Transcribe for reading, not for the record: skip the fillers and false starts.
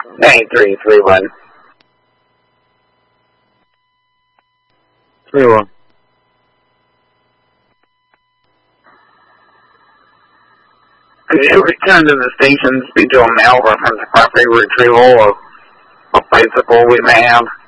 9331. 31. Could you return to the station to speak to a mail reference property retrieval of a bicycle we may have?